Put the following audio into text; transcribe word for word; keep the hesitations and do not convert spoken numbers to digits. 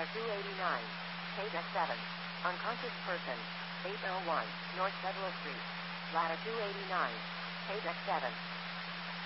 ladder two eighty-nine, page X seven. Unconscious person, eight oh one, North Federal Street. Ladder two eighty-nine, page X seven.